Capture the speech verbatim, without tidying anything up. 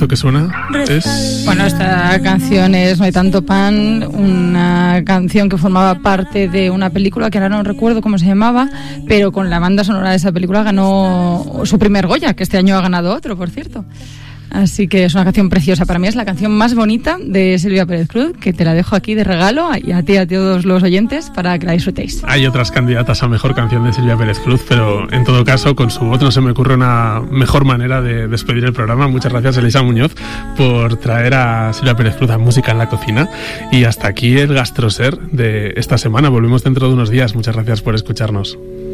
que suena es... Bueno, esta canción es No hay tanto pan, una canción que formaba parte de una película que ahora no recuerdo cómo se llamaba, pero con la banda sonora de esa película ganó su primer Goya, que este año ha ganado otro, por cierto. Así que es una canción preciosa. Para mí es la canción más bonita de Silvia Pérez Cruz, que te la dejo aquí de regalo y a ti y a todos los oyentes para que la disfrutéis. Hay otras candidatas a mejor canción de Silvia Pérez Cruz, pero en todo caso con su voz no se me ocurre una mejor manera de despedir el programa. Muchas gracias, Elisa Muñoz, por traer a Silvia Pérez Cruz a Música en la Cocina. Y hasta aquí el Gastroser de esta semana. Volvemos dentro de unos días. Muchas gracias por escucharnos.